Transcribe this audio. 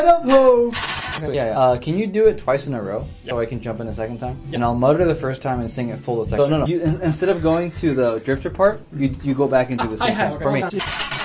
Can you do it twice in a row so I can jump in a second time? And I'll mutter the first time and sing it full the second time. No. Instead of going to the drifter part, you go back into the second part. For me.